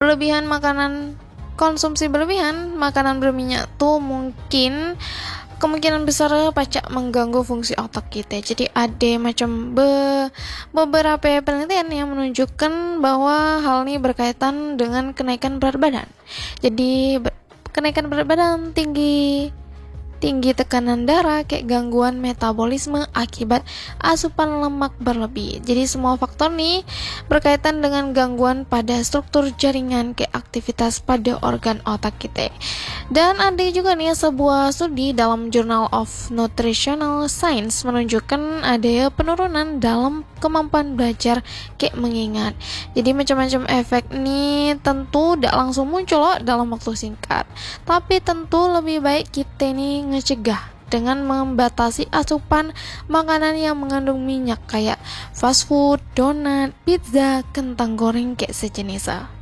konsumsi berlebihan makanan berminyak tuh kemungkinan besar pacak mengganggu fungsi otak kita. Jadi ada beberapa penelitian yang menunjukkan bahwa hal ini berkaitan dengan kenaikan berat badan. Jadi kenaikan berat badan, tinggi tekanan darah, kayak gangguan metabolisme akibat asupan lemak berlebih. Jadi semua faktor nih berkaitan dengan gangguan pada struktur jaringan kayak aktivitas pada organ otak kita. Dan ada juga nih sebuah studi dalam Journal of Nutritional Science menunjukkan ada penurunan dalam kemampuan belajar kayak mengingat. Jadi macam-macam efek nih tentu tidak langsung muncul loh dalam waktu singkat, tapi tentu lebih baik kita nih ngecegah dengan membatasi asupan makanan yang mengandung minyak kayak fast food, donat, pizza, kentang goreng kayak sejenisnya.